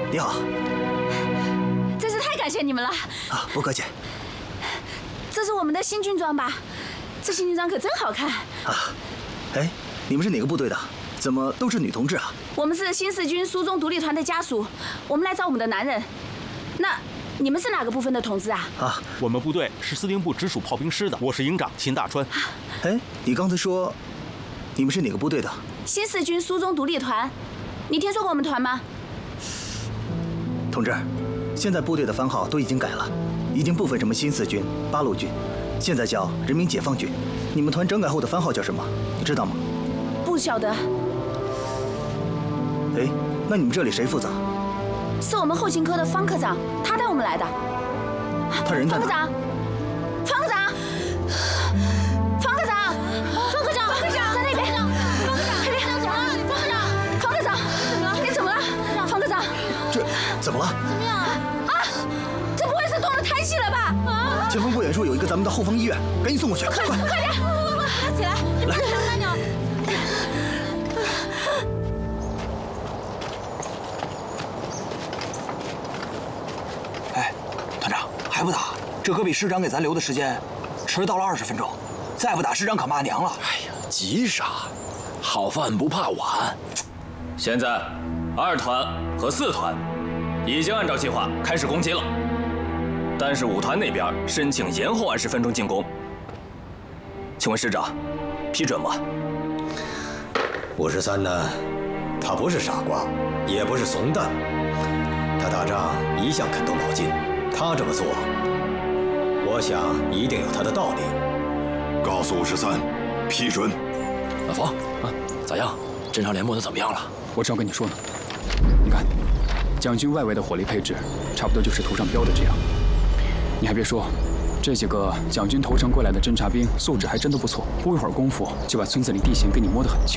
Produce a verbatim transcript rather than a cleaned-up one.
你好。 真是太感谢你们了。 啊，不客气。 这是我们的新军装吧？这新军装可真好看。 啊，哎，你们是哪个部队的？怎么都是女同志啊？ 我们是新四军苏中独立团的家属，我们来找我们的男人。那你们是哪个部分的同志啊？ 啊， 我们部队是司令部直属炮兵师的，我是营长秦大川。 哎，你刚才说你们是哪个部队的？ 新四军苏中独立团，你听说过我们团吗？ 同志，现在部队的番号都已经改了，已经不分什么新四军、八路军，现在叫人民解放军。你们团整改后的番号叫什么？你知道吗？ 不晓得。 哎，那你们这里谁负责？ 是我们后勤科的方科长，他带我们来的。 他人在哪？ 方科长，方科长，方科长，方科长，方科长在那边。方科长，那边。方科长，方科长，你怎么了？方科长， 这怎么了？ 怎么样啊？啊，这不会是动了胎气了吧？啊！ 前方不远处有一个咱们的后方医院，赶紧送过去，快！ 快点，快起来！ 来， 慢点。 哎，团长还不打？这可比师长给咱留的时间迟到了二十分钟，再不打师长可骂娘了。 哎呀，急啥？好饭不怕晚。 现在，二团和四团已经按照计划开始攻击了，但是五团那边申请延后二十分钟进攻。请问师长，批准吗？ 五十三呢，他不是傻瓜，也不是怂蛋，他打仗一向肯动脑筋，他这么做，我想一定有他的道理。 告诉五十三，批准。 老冯啊，咋样？侦察联盟的怎么样了？ 我正要跟你说呢。你看，蒋军外围的火力配置，差不多就是图上标的这样。你还别说，这几个蒋军投诚过来的侦察兵素质还真的不错，不一会儿功夫就把村子里地形给你摸得很清。